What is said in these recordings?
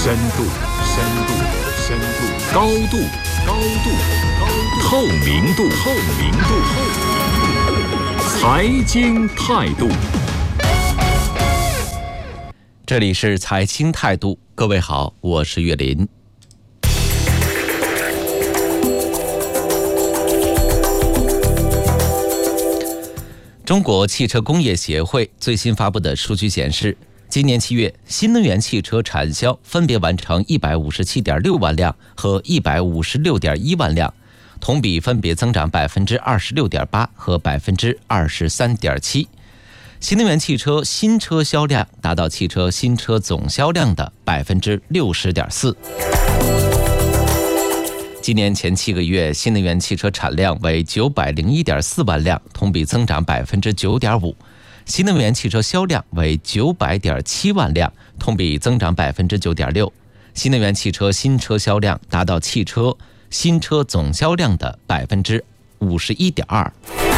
深度，深度，深度，高度，高度，高度，透明度，透明度，财经态度。 这里是财经态度，各位好，我是岳林。中国汽车工业协会最新发布的数据显示，今年7月，新能源汽车产销分别完成157.6万辆和156.1万辆，同比分别增长26.8%和23.7%。新能源汽车新车销量达到汽车新车总销量的60.4%。今年前7个月，新能源汽车产量为901.4万辆，同比增长9.5%；新能源汽车销量为900.7万辆，同比增长9.6%；新能源汽车新车销量达到汽车新车总销量的51.2%。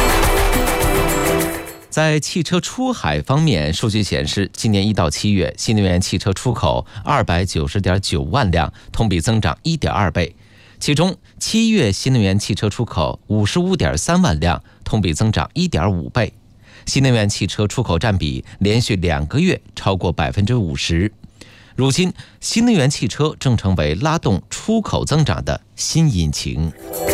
在汽车出海方面，数据显示，今年1到7月，新能源汽车出口290.9万辆，同比增长1.2倍。其中7月新能源汽车出口55.3万辆，同比增长1.5倍。新能源汽车出口占比连续2个月超过50%。如今，新能源汽车正成为拉动出口增长的新引擎。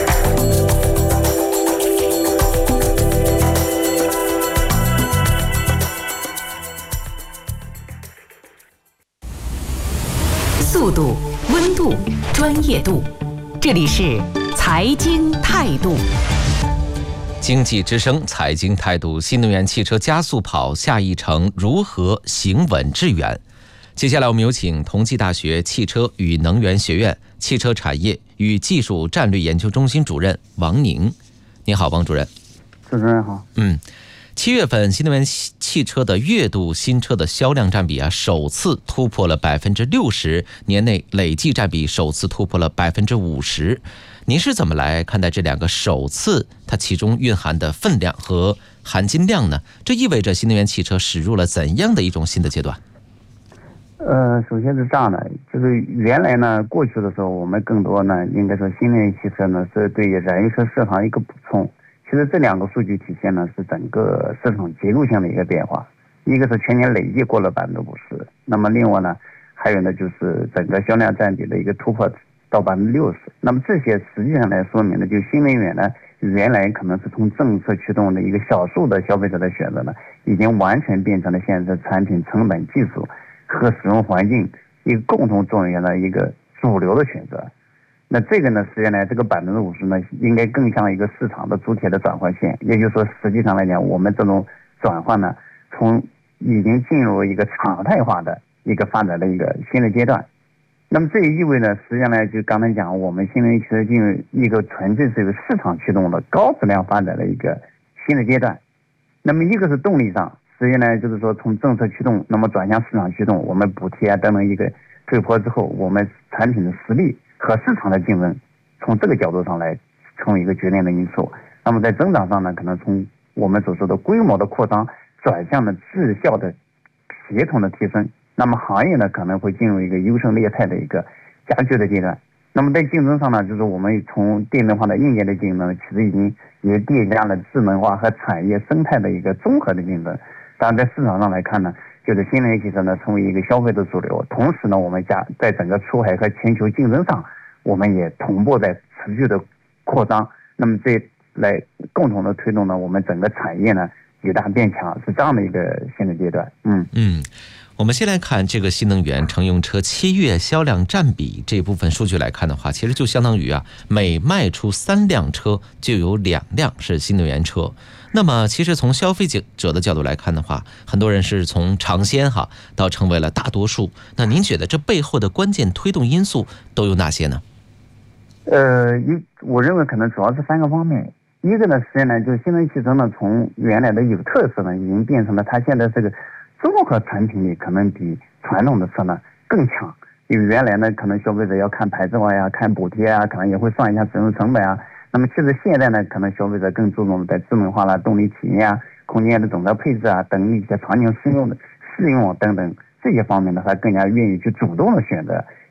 速度、温度、专业度，这里是财经态度。 经济之声财经态度，新能源汽车加速跑下一程如何行稳致远？接下来我们有请同济大学汽车与能源学院汽车产业与技术战略研究中心主任王宁。你好，王主任。 主持人好。 7月份新能源汽车的月度新车的销量占比首次突破了60%，年内累计占比首次突破了50%。您是怎么来看待这两个首次它其中蕴含的分量和含金量呢？这意味着新能源汽车驶入了怎样的一种新的阶段？ 首先是这样的，就是原来呢，过去的时候我们更多呢，应该说新能源汽车呢是对燃油车市场一个补充。其实这两个数据体现呢是整个市场结构性的一个变化，一个是全年累计过了50%，那么另外呢还有呢就是整个销量占比的一个突破到60%。那么这些实际上来说明呢，就新能源呢原来可能是从政策驱动的一个少数的消费者的选择呢，已经完全变成了现在产品成本、技术和使用环境一个共同作用的一个主流的选择。那这个呢，实际上呢，这个50%呢，应该更像一个市场的主体的转换线。也就是说，实际上来讲，我们这种转换呢，从已经进入一个常态化的一个发展的一个新的阶段。那么这也意味着，实际上呢，就刚才讲，我们新能源汽车进入一个纯粹是一个市场驱动的高质量发展的一个新的阶段。那么一个是动力上，实际呢，就是说从政策驱动，那么转向市场驱动，我们补贴等等一个推坡之后，我们产品的实力和市场的竞争，从这个角度上来成为一个决定的因素。那么在增长上呢，可能从我们所说的规模的扩张转向了质效的协同的提升。那么行业呢可能会进入一个优胜劣汰的一个加剧的阶段。那么在竞争上呢，就是我们从电动化的硬件的竞争，其实已经也叠加了智能化和产业生态的一个综合的竞争。当然在市场上来看呢，就是新能源汽车呢成为一个消费的主流，同时呢我们在整个出海和全球竞争上，我们也同步在持续的扩张。那么这来共同的推动呢我们整个产业呢巨大变强，是这样的一个新的阶段。 我们先来看这个新能源乘用车7月销量占比这部分数据来看的话，其实就相当于每卖出3辆车就有2辆是新能源车。那么其实从消费者的角度来看的话，很多人是从尝鲜到成为了大多数。那您觉得这背后的关键推动因素都有哪些呢？ 我认为可能主要是3个方面。一个呢，实际上呢，就是新能源汽车呢，从原来的有特色呢，已经变成了它现在这个综合产品力可能比传统的车呢更强。因为原来呢，可能消费者要看牌照呀、看补贴啊，可能也会算一下使用成本啊。那么其实现在呢，可能消费者更注重在智能化啦、动力体验啊、空间的总的配置啊等一些场景适用等等这些方面呢，他更加愿意去主动的选择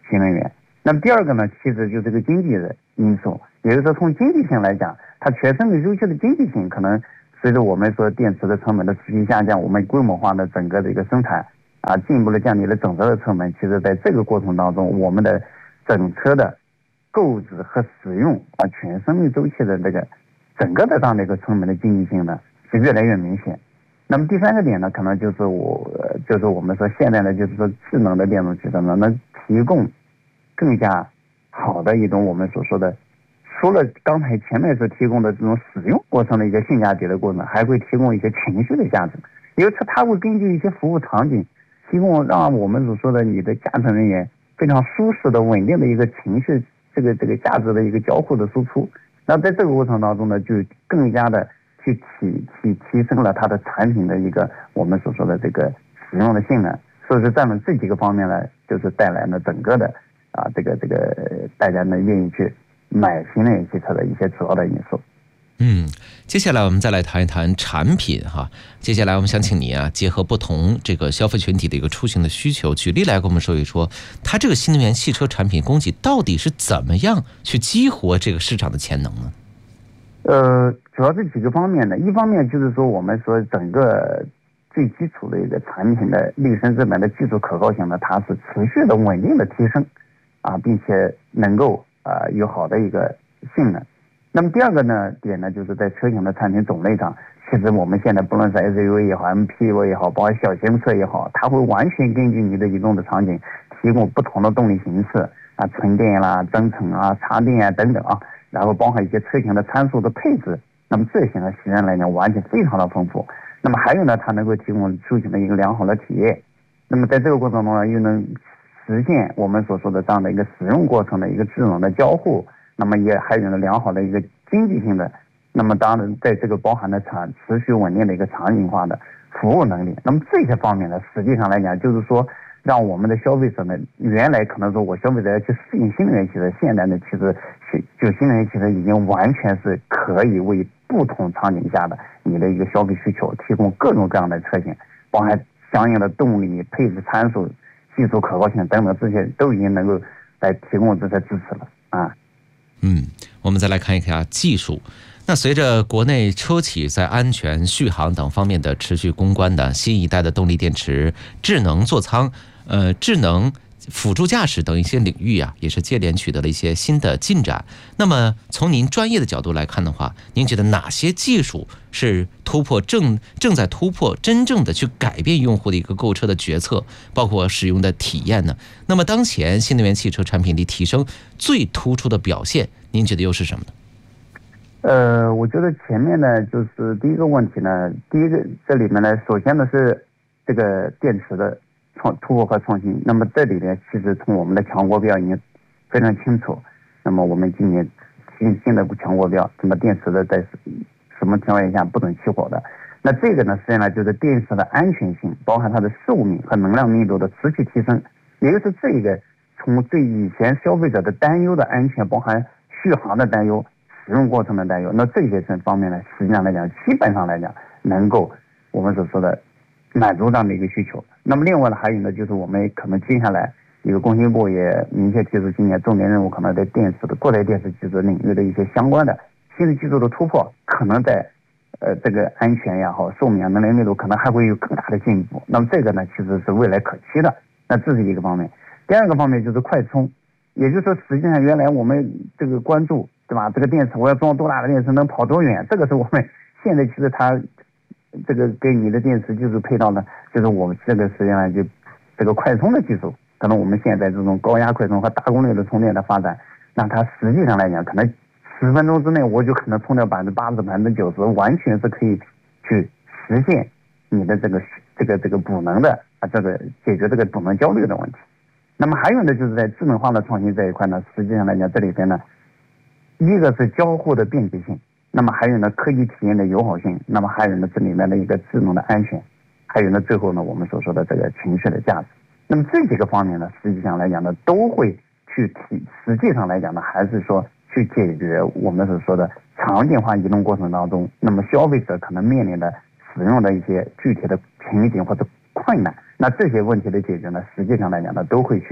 新能源。那么第二个呢，其实就是这个经济的因素，也就是说从经济性来讲，它全生命周期的经济性可能随着我们说电池的成本的持续下降，我们规模化的整个的一个生产进一步的降低了整车的成本。其实在这个过程当中，我们的整车的购置和使用全生命周期的这个整个的这样的一个成本的经济性呢是越来越明显。那么第三个点呢，可能就是我们说现在呢，就是说智能的电动汽车呢，能提供更加好的一种我们所说的，除了刚才前面所提供的这种使用过程的一个性价比的过程，还会提供一些情绪的价值，因为它会根据一些服务场景，提供让我们所说的你的驾乘人员非常舒适的、稳定的一个情绪，这个价值的一个交互的输出。那在这个过程当中呢，就更加的去提升了它的产品的一个我们所说的这个使用的性能。所以说，占了这几个方面呢，就是带来了整个的这个大家呢愿意去买新能源汽车的一些主要的因素。 接下来我们再来谈一谈产品哈。接下来我们想请你结合不同这个消费群体的一个出行的需求，举例来跟我们说一说，它这个新能源汽车产品供给到底是怎么样去激活这个市场的潜能呢？ 主要这几个方面呢，一方面就是说我们说整个最基础的一个产品的立身之本的技术可靠性呢，它是持续的稳定的提升并且能够有好的一个性能。那么第二个呢点呢，就是在车型的产品种类上，其实我们现在不论是 SUV 也好 MPV 也好，包括小型车也好，它会完全根据你的移动的场景提供不同的动力形式纯电啦、增程插电等等然后包含一些车型的参数的配置。那么这些呢实际上来讲完全非常的丰富。那么还有呢，它能够提供出行的一个良好的体验。那么在这个过程中呢，又能实现我们所说的这样的一个使用过程的一个智能的交互。那么也还有了良好的一个经济性的，那么当然在这个包含的持续稳定的一个场景化的服务能力。那么这些方面呢，实际上来讲就是说，让我们的消费者呢，原来可能说我消费者要去适应新能源汽车，现在呢其实就新能源汽车已经完全是可以为不同场景下的你的一个消费需求提供各种各样的车型，包含相应的动力、配置参数、技术可靠性等等，这些都已经能够来提供这些支持了我们再来看一看技术。那随着国内车企在安全、续航等方面的持续攻关的新一代的动力电池、智能座舱、智能辅助驾驶等一些领域也是接连取得了一些新的进展。那么从您专业的角度来看的话，您觉得哪些技术是正在突破真正的去改变用户的一个购车的决策，包括使用的体验呢？那么当前新能源汽车产品力提升最突出的表现，您觉得又是什么呢？ 我觉得前面呢，就是第一个问题呢，第一个这里面呢，首先呢是这个电池的突破和创新。那么这里面其实从我们的强国标已经非常清楚。那么我们今年新的强国标，那么电池的在什么情况下不准起火的？那这个呢，实际上就是电池的安全性，包含它的寿命和能量密度的持续提升。也就是这个从对以前消费者的担忧的安全，包含续航的担忧、使用过程的担忧，那这些方面呢，实际上来讲，基本上来讲能够我们所说的满足这样的一个需求。那么另外呢，还有呢，就是我们可能接下来一个工信部也明确提出，今年重点任务可能在电池的固态电池技术领域的一些相关的新的技术的突破，可能在这个安全也好、寿命能量密度可能还会有更大的进步。那么这个呢，其实是未来可期的。那这是一个方面。第二个方面就是快充，也就是说，实际上原来我们这个关注，对吧？这个电池我要装多大的电池，能跑多远？这个是我们现在其实它这个给你的电池就是配套的，就是我们这个实际上就这个快充的技术。可能我们现在这种高压快充和大功率的充电的发展，那它实际上来讲，可能10分钟之内我就可能充掉80%、90%，完全是可以去实现你的这个补能的这个解决这个补能焦虑的问题。那么还有呢，就是在智能化的创新这一块呢，实际上来讲，这里边呢，一个是交互的便捷性，那么还有呢科技体验的友好性，那么还有呢这里面的一个智能的安全，还有呢最后呢我们所说的这个情绪的价值。那么这几个方面呢，实际上来讲呢，都会去实际上来讲呢，还是说去解决我们所说的场景化移动过程当中，那么消费者可能面临的使用的一些具体的情景或者困难。那这些问题的解决呢，实际上来讲呢，都会去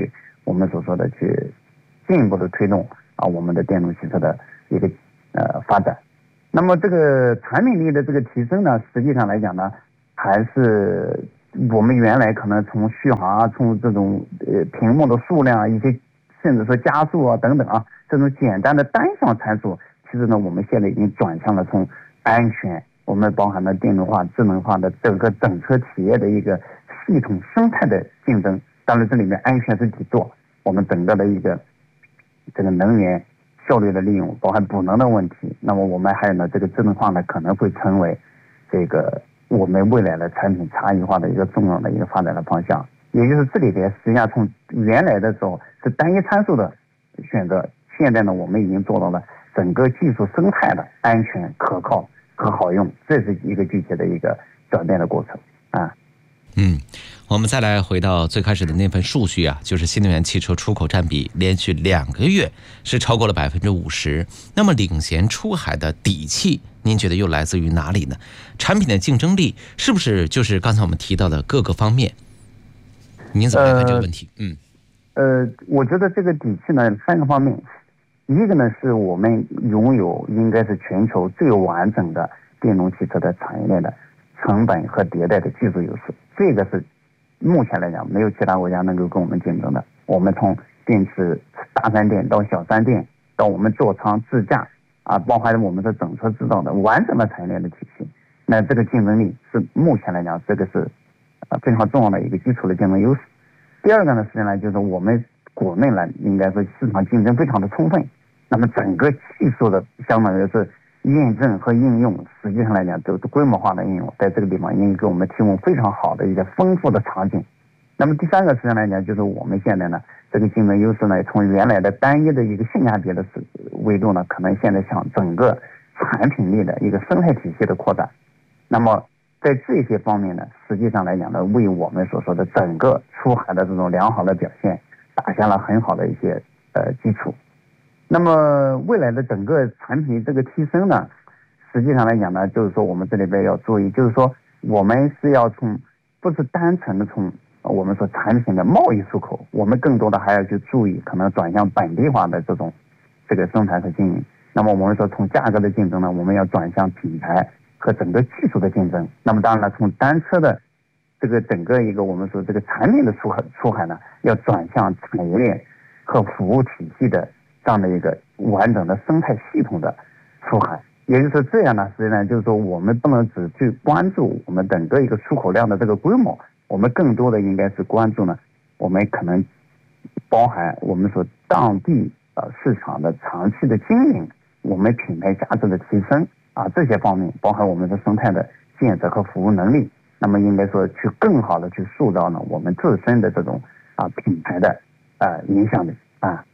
我们所说的去进一步的推动我们的电动汽车的一个发展。那么这个产品力的这个提升呢，实际上来讲呢，还是我们原来可能从续航从这种屏幕的数量一些甚至说加速等等这种简单的单项参数，其实呢我们现在已经转向了从安全，我们包含了电动化智能化的整个整车企业的一个系统生态的竞争。当然这里面安全是底座，我们整个的一个这个能源效率的利用，包含补能的问题。那么我们还有呢，这个智能化呢可能会成为这个我们未来的产品差异化的一个重要的一个发展的方向。也就是这里边实际上从原来的时候是单一参数的选择，现在呢我们已经做到了整个技术生态的安全、可靠和好用，这是一个具体的一个转变的过程我们再来回到最开始的那份数据就是新能源汽车出口占比连续2个月是超过了50%。那么领衔出海的底气，您觉得又来自于哪里呢？产品的竞争力是不是就是刚才我们提到的各个方面？您怎么来看这个问题？ 我觉得这个底气呢3个方面。一个呢是我们拥有应该是全球最完整的电动汽车的产业链的成本和迭代的技术优势，这个是目前来讲没有其他国家能够跟我们竞争的。我们从电池大3电到小3电到我们座舱自驾包含我们的整车制造的完整的产业链的体系，那这个竞争力是目前来讲这个是非常重要的一个基础的竞争优势。第二个呢，实际上就是我们国内呢应该说市场竞争非常的充分，那么整个技术的相当于是验证和应用，实际上来讲都是规模化的应用，在这个地方应该给我们提供非常好的一个丰富的场景。那么第三个实际上来讲，就是我们现在呢这个竞争优势呢，从原来的单一的一个性价比的维度呢，可能现在向整个产品力的一个生态体系的扩展。那么在这些方面呢，实际上来讲呢，为我们所说的整个出海的这种良好的表现打下了很好的一些基础。那么未来的整个产品这个提升呢，实际上来讲呢，就是说我们这里边要注意，就是说我们是要不是单纯的从我们说产品的贸易出口，我们更多的还要去注意可能转向本地化的这个生产和经营。那么我们说从价格的竞争呢，我们要转向品牌和整个技术的竞争。那么当然了，从单车的这个整个一个我们说这个产品的出海呢，要转向产业链和服务体系的这样的一个完整的生态系统的出海。也就是说这样呢，实际上就是说我们不能只去关注我们整个一个出口量的这个规模，我们更多的应该是关注呢，我们可能包含我们说当地市场的长期的经营，我们品牌价值的提升这些方面，包含我们的生态的建设和服务能力。那么应该说去更好的去塑造呢我们自身的这种品牌的影响力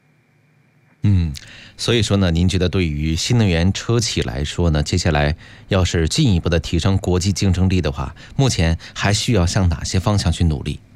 所以说呢，您觉得对于新能源车企来说呢，接下来要是进一步的提升国际竞争力的话，目前还需要向哪些方向去努力？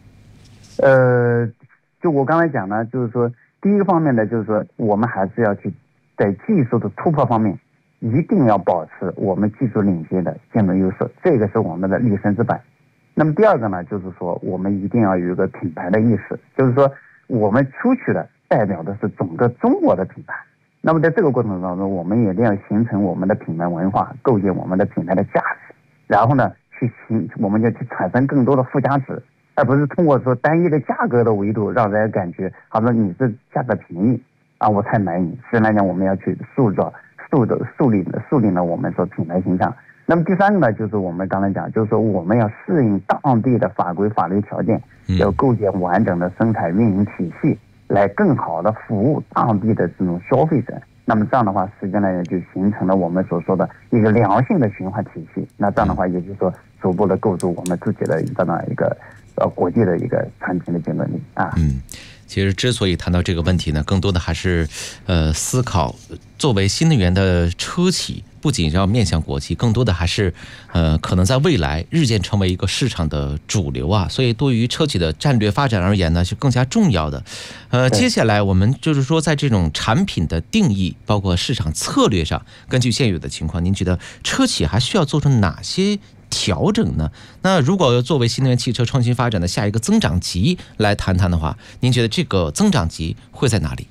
就我刚才讲呢，就是说第一个方面呢，就是说我们还是要去在技术的突破方面一定要保持我们技术领先的竞争优势，这个是我们的立身之本。那么第二个呢，就是说我们一定要有一个品牌的意识，就是说我们出去的代表的是整个中国的品牌。那么在这个过程当中，我们也一定要形成我们的品牌文化，构建我们的品牌的价值，然后呢我们就去产生更多的附加值，而不是通过说单一的价格的维度让人感觉好像你是价格便宜我才买你。实际来讲，我们要去树立了我们说品牌形象。那么第三个呢，就是我们刚才讲，就是说我们要适应当地的法规法律条件，要构建完整的生态运营体系，来更好的服务当地的这种消费者。那么这样的话，实际上呢就形成了我们所说的一个良性的循环体系。那这样的话，也就是说逐步的构筑我们自己的这样一个国际的一个产品的竞争力其实之所以谈到这个问题呢，更多的还是思考作为新能源的车企，不仅要面向国际，更多的还是可能在未来日渐成为一个市场的主流所以对于车企的战略发展而言呢，是更加重要的。接下来我们就是说，在这种产品的定义，包括市场策略上，根据现有的情况，您觉得车企还需要做出哪些调整呢？那如果作为新能源汽车创新发展的下一个增长极来谈谈的话，您觉得这个增长极会在哪里？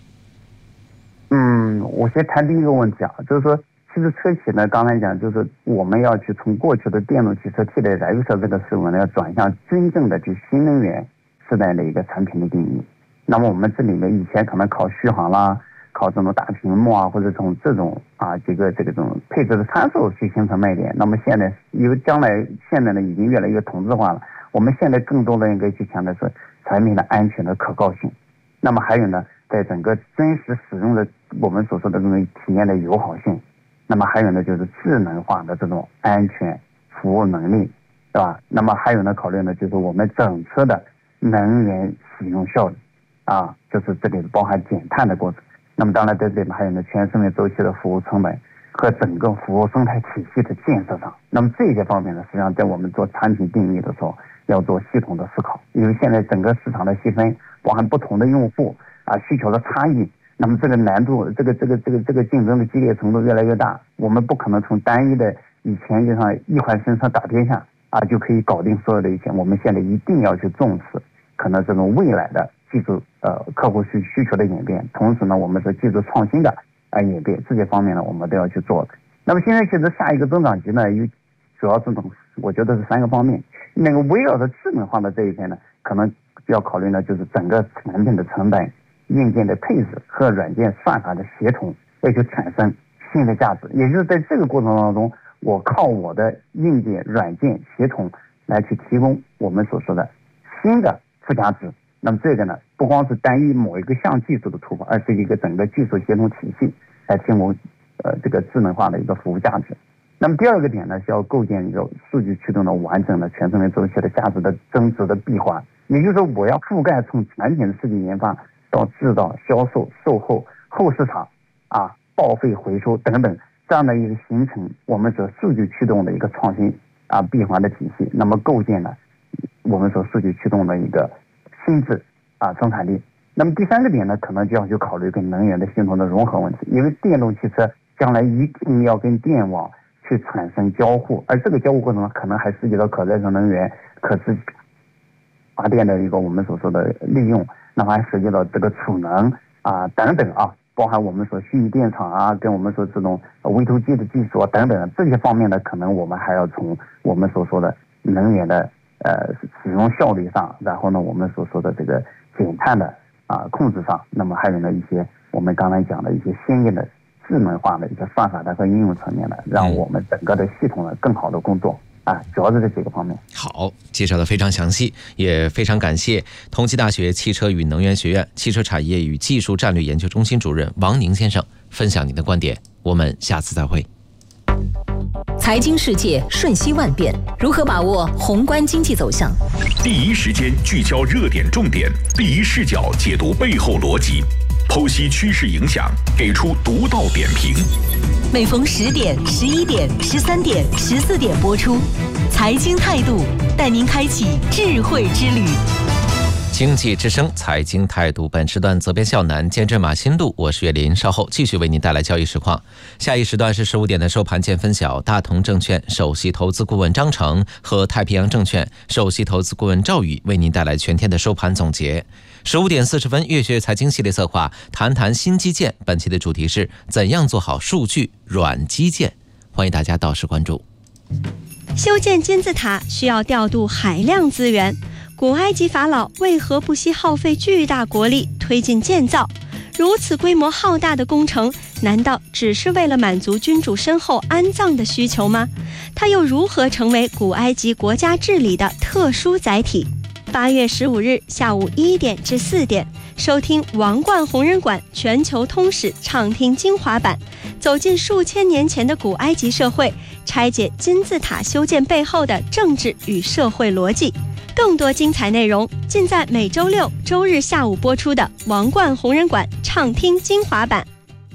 我先谈第一个问题啊，就是说，其实车企呢，刚才讲就是我们要去从过去的电动汽车替代燃油车这个思维呢，要转向真正的就新能源时代的一个产品的定义。那么我们这里面以前可能靠续航啦，靠这种大屏幕啊，或者从这种这种配置的参数去形成卖点。那么现在因为现在呢已经越来越同质化了，我们现在更多的应该去强调是产品的安全的可靠性。那么还有呢，在整个真实使用的我们所说的这种体验的友好性。那么还有呢，就是智能化的这种安全服务能力，对吧？那么还有呢，考虑呢，就是我们整车的能源使用效率，就是这里包含减碳的过程。那么当然在这里面还有呢，全生命周期的服务成本和整个服务生态体系的建设上。那么这些方面呢，实际上在我们做产品定义的时候，要做系统的思考，因为现在整个市场的细分，包含不同的用户需求的差异。那么这个难度，这个竞争的激烈程度越来越大，我们不可能从单一的以前就像一环生车打天下就可以搞定所有的一切。我们现在一定要去重视可能这种未来的技术客户需求的演变，同时呢，我们是技术创新的演变，这些方面呢，我们都要去做的。那么现在其实下一个增长极呢，主要是我觉得是3个方面。那个围绕着智能化的这一边呢，可能要考虑呢，就是整个产品的成本、硬件的配置和软件算法的协同，要去产生新的价值。也就是在这个过程当中，我靠我的硬件、软件协同来去提供我们所说的新的附加值。那么这个呢，不光是单一某一个项技术的突破，而是一个整个技术协同体系来提供这个智能化的一个服务价值。那么第2个点呢，是要构建一个数据驱动的完整的全生命周期的价值的增值的闭环。也就是说，我要覆盖从产品的设计研发到制造、销售、售后、后市场报废回收等等，这样的一个形成我们所数据驱动的一个创新闭环的体系。那么构建了我们所数据驱动的一个新质生产力。那么第3个点呢，可能就要去考虑跟能源的系统的融合问题，因为电动汽车将来一定要跟电网去产生交互，而这个交互过程中可能还涉及到可再生能源、可持续发电的一个我们所说的利用，那么还涉及到这个储能等等包含我们所虚拟电厂跟我们说这种V2G 的技术等等这些方面呢，可能我们还要从我们所说的能源的使用效率上，然后呢我们所说的这个减碳的控制上，那么还有呢一些我们刚才讲的一些先进的智能化的一些算法的和应用层面的，让我们整个的系统的更好的工作主要是这几个方面。 好，介绍的非常详细，也非常感谢同济大学汽车与能源学院汽车产业与技术战略研究中心主任王宁先生分享您的观点。我们下次再会。 财经世界瞬息万变，如何把握宏观经济走向？ 第一时间聚焦热点重点，第一视角解读背后逻辑，剖析趋势影响，给出独到点评。 每逢10点、11点、13点、14点播出，财经态度带您开启智慧之旅。 经济之声财经态度，本时段责编笑南，监制马新路，我是岳林，稍后继续为您带来交易实况。下一时段是15点的收盘见分晓，大同证券首席投资顾问张成和太平洋证券首席投资顾问赵宇为您带来全天的收盘总结。15点40分，岳学财经系列策划谈谈新基建，本期的主题是怎样做好数据软基建，欢迎大家到时关注。 修建金字塔需要调度海量资源，古埃及法老为何不惜耗费巨大国力推进建造？如此规模浩大的工程，难道只是为了满足君主身后安葬的需求吗？它又如何成为古埃及国家治理的特殊载体？8月15日下午1点至4点，收听王冠红人馆全球通史畅听精华版，走进数千年前的古埃及社会，拆解金字塔修建背后的政治与社会逻辑。更多精彩内容尽在每周6、周日下午播出的王冠红人馆畅听精华版。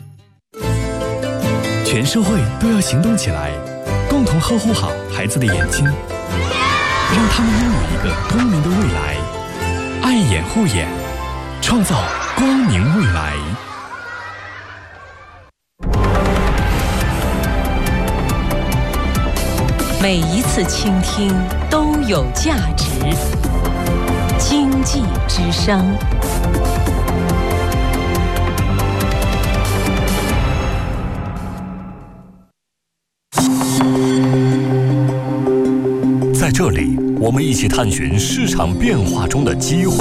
全社会都要行动起来，共同呵护好孩子的眼睛，让他们拥有一个光明的未来。爱眼护眼，创造光明未来。 每一次倾听都有价值。经济之声。 在这里，我们一起探寻市场变化中的机会。